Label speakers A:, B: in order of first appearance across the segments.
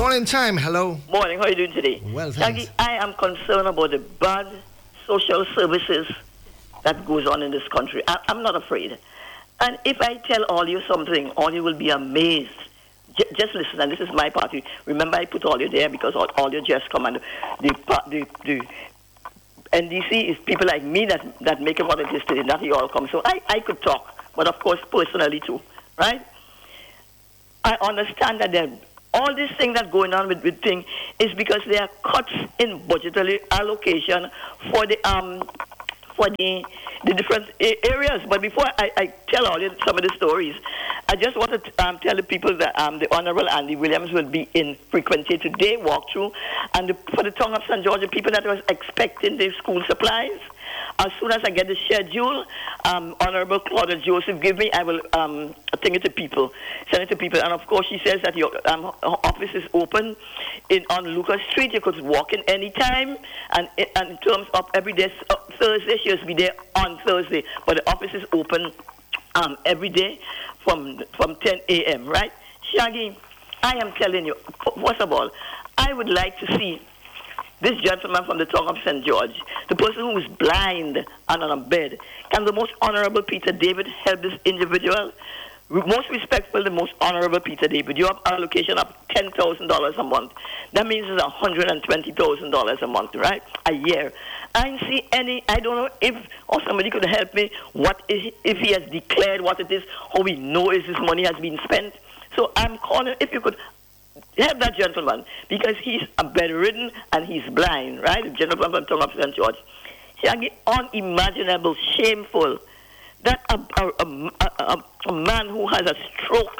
A: Morning time. Hello.
B: Morning. How are you doing today?
A: Well, thanks.
B: Shaggy, I am concerned about the bad social services that goes on in this country. I'm not afraid. And if I tell all you something, all you will be amazed. Just listen, and this is my party. Remember, I put all you there because all you just come and the NDC is people like me that make it what it is today, not you all come. So I could talk, but of course personally too, right? I understand that all this thing that's going on with thing is because there are cuts in budgetary allocation for the different areas. But before I tell all you some of the stories, I just want to tell the people that the Honorable Andy Williams will be in Frequency today, walkthrough, and for the tongue of St. George, the people that was expecting the school supplies. As soon as I get the schedule, Honorable Claudia Joseph give me, I will send it to people. And of course, she says that your office is open on Lucas Street. You could walk in anytime. And in terms of every day, Thursday, she will be there on Thursday. But the office is open every day from 10 a.m., right? Shaggy, I am telling you, first of all, I would like to see this gentleman from the tongue of St. George, the person who is blind and on a bed. Can the most honorable Peter David help this individual? Most respectful, the most honorable Peter David. You have allocation of $10,000 a month. That means it's $120,000 a month, right? A year. I don't see any. I don't know if or somebody could help me. If he has declared what it is, how we know is this money has been spent. So I'm calling. If you could help that gentleman, because he's bedridden and he's blind, right? The gentleman from Tongue of St. George. Shaggy, unimaginable, shameful that a man who has a stroke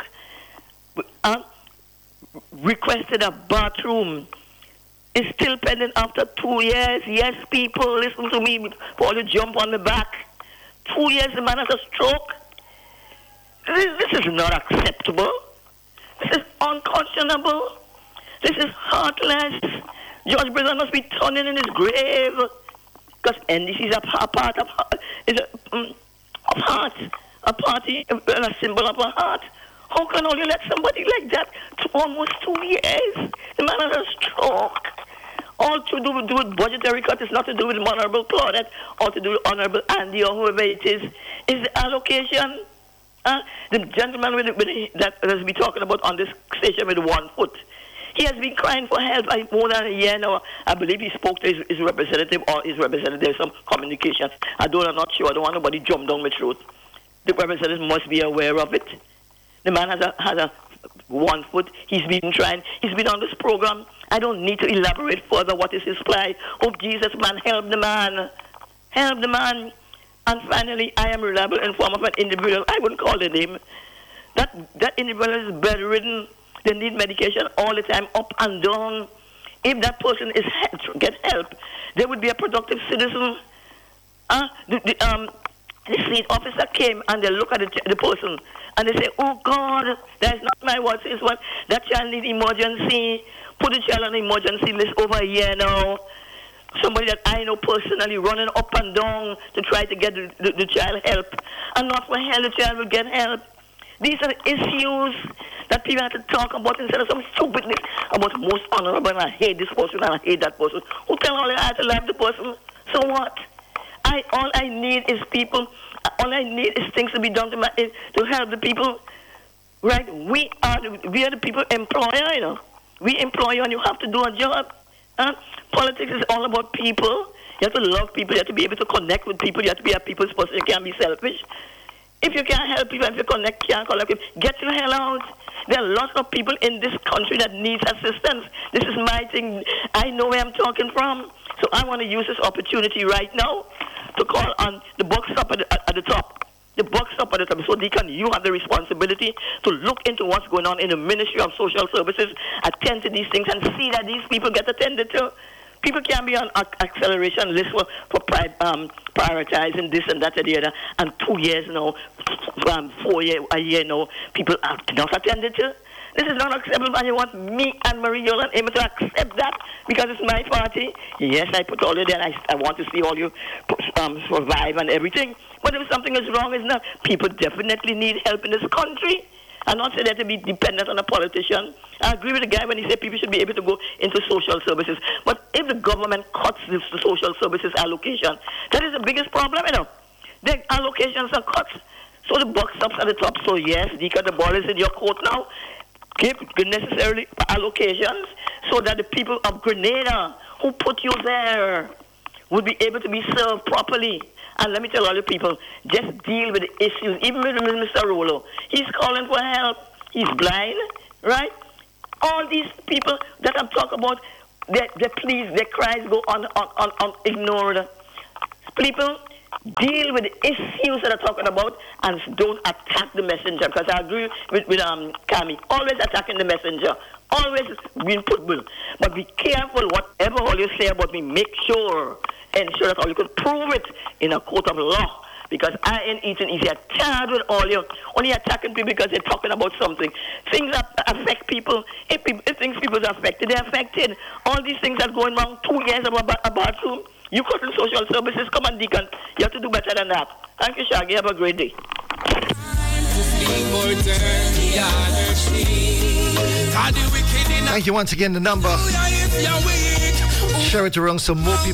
B: requested a bathroom is still pending after 2 years. Yes, people, listen to me before you jump on the back. 2 years, the man has a stroke. This is not acceptable. This is unconscionable. This is heartless. George Brizan must be turning in his grave because NDC is a part of heart, a party, a symbol of a heart. How can you let somebody like that to almost 2 years? The man has a stroke. All to do with budgetary cut. It's not to do with Honorable Claudette or to do with Honorable Andy or whoever it is the allocation. The gentleman that has been talking about on this station with 1 foot, he has been crying for help more than a year now. I believe he spoke to his representative or his representative, some communications. I'm not sure. I don't want nobody jump down my throat. The representative must be aware of it. The man has a 1 foot. He's been trying. He's been on this program. I don't need to elaborate further what is his plight. Oh, Jesus, man, help the man. Help the man. And finally, I am reliable in form of an individual. I wouldn't call the name. That individual is bedridden. They need medication all the time, up and down. If that person get help, they would be a productive citizen. The state officer came and they look at the person and they say, "Oh God, that's not my word. Says what? That child needs emergency. Put the child on the emergency list over a year now." Somebody that I know personally running up and down to try to get the child help. And not for hell the child will get help. These are issues that people have to talk about instead of some stupidness about most honorable and I hate this person and I hate that person. Who tell all I have to love the person? So what? All I need is people. All I need is things to be done to help the people. Right? We are the people employer, you know. We employ you and you have to do a job. Politics is all about people. You have to love people. You have to be able to connect with people. You have to be a people's person. You can't be selfish. If you can't help people, if you can't connect people, get your hell out. There are lots of people in this country that needs assistance. This is my thing. I know where I'm talking from. So I want to use this opportunity right now to call on the box up at the top. The box up at the top. So Deacon, you have the responsibility to look into what's going on in the Ministry of Social Services, attend to these things, and see that these people get attended to. People can't be on acceleration list for prioritizing this and that and the other. And 2 years now, 4 years, a year now, people are not attended to. This is not acceptable, and you want me and Marie Yolan able to accept that because it's my party. Yes, I put all of that. I want to see all you survive and everything. But if something is wrong, it's not. People definitely need help in this country. I'm not saying that to be dependent on a politician. I agree with the guy when he said people should be able to go into social services. But if the government cuts the social services allocation, that is the biggest problem, you know. The allocations are cut. So the buck stops at the top. So yes, Dika, the ball is in your court now. Give necessary allocations so that the people of Grenada who put you there would be able to be served properly. And let me tell all you people, just deal with the issues. Even with Mr. Rollo, he's calling for help. He's blind, right? All these people that I'm talking about, their pleas, their cries go on ignored. People, deal with the issues that I'm talking about and don't attack the messenger. Because I agree with Kami. Always attacking the messenger. Always being football. But be careful whatever all you say about me. Make sure, ensure that all you can prove it in a court of law. Because I ain't eating easy. I'm tired with all you only attacking people because they're talking about something. Things that affect people. If things people are affected, they're affected. All these things that are going wrong 2 years about a bathroom. You cut in social services, come on, Deacon. You have to do better than that. Thank you, Shaggy. Have a great day.
A: Thank you once again. The number. Share it around so more people